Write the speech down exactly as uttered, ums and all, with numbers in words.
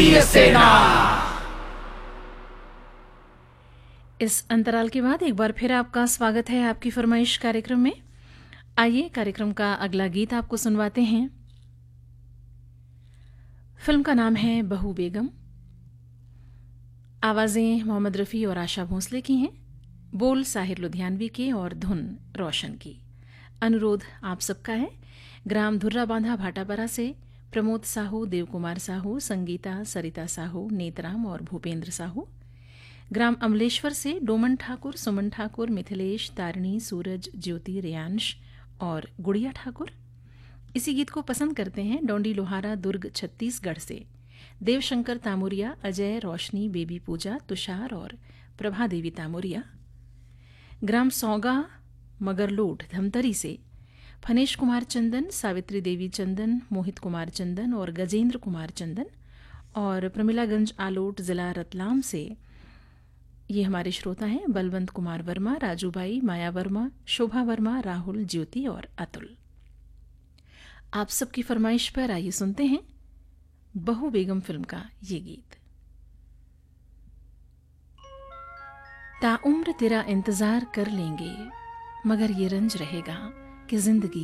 सेना। इस अंतराल के बाद एक बार फिर आपका स्वागत है आपकी फरमाइश कार्यक्रम में। आइए कार्यक्रम का अगला गीत आपको सुनवाते हैं। फिल्म का नाम है बहू बेगम। आवाजें मोहम्मद रफ़ी और आशा भोंसले की हैं, बोल साहिर लुधियानवी के और धुन रोशन की। अनुरोध आप सबका है ग्राम धुर्रा बांधा भाटापरा से प्रमोद साहू, देवकुमार साहू, संगीता, सरिता साहू, नेतराम और भूपेंद्र साहू। ग्राम अमलेश्वर से डोमन ठाकुर, सुमन ठाकुर, मिथिलेश, तारिणी, सूरज, ज्योति, रेयांश और गुड़िया ठाकुर। इसी गीत को पसंद करते हैं डोंडी लोहारा, दुर्ग, छत्तीसगढ़ से देवशंकर तामुरिया, अजय, रोशनी, बेबी पूजा, तुषार और प्रभा देवी तामुरिया। ग्राम सौगा मगरलोड धमतरी से फनेश कुमार चंदन, सावित्री देवी चंदन, मोहित कुमार चंदन और गजेंद्र कुमार चंदन। और प्रमिलागंज आलोट जिला रतलाम से ये हमारे श्रोता हैं बलवंत कुमार वर्मा, राजूबाई, माया वर्मा, शोभा वर्मा, राहुल, ज्योति और अतुल। आप सबकी फरमाइश पर आइए सुनते हैं बहू बेगम फिल्म का ये गीत। ताउम्र तेरा इंतजार कर लेंगे मगर ये रंज रहेगा कि जिंदगी